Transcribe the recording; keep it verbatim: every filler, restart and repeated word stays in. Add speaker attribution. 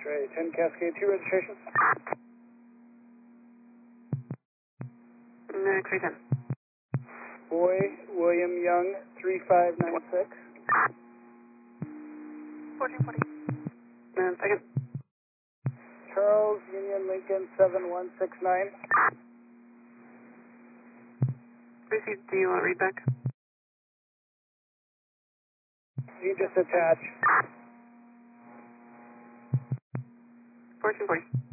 Speaker 1: X-ray ten Cascade two registration.
Speaker 2: Mm, X-ray ten.
Speaker 1: Boy William Young three five nine six.
Speaker 2: fourteen forty. And second.
Speaker 1: Charles Union Lincoln seven one six nine.
Speaker 2: Received. Do you want to read back?
Speaker 1: You just attach.
Speaker 2: fourteen forty.